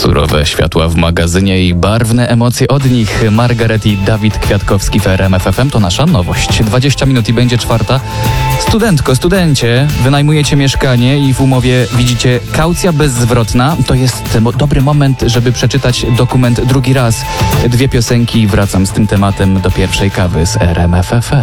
Surowe światła w magazynie i barwne emocje od nich. Margaret i Dawid Kwiatkowski w RMF FM to nasza nowość. 20 minut i będzie 4. Studentko, studencie, wynajmujecie mieszkanie i w umowie widzicie kaucja bezzwrotna. To jest dobry moment, żeby przeczytać dokument drugi raz. 2 piosenki i wracam z tym tematem do pierwszej kawy z RMF FM.